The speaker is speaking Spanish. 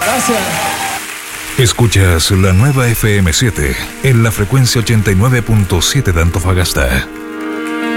Gracias. Escuchas la nueva FM7 en la frecuencia 89.7 de Antofagasta.